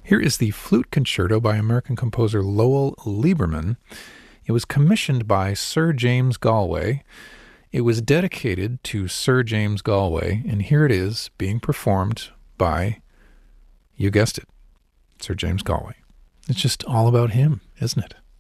Here is the Flute Concerto by American composer Lowell Lieberman. It was commissioned by Sir James Galway. It was dedicated to Sir James Galway, and here it is being performed by, you guessed it, Sir James Galway. It's just all about him, isn't it?